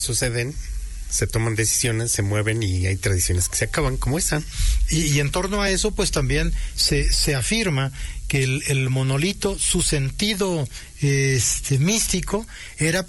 suceden, se toman decisiones, se mueven y hay tradiciones que se acaban como esa. Y en torno a eso, pues también se afirma que el monolito, su sentido místico, era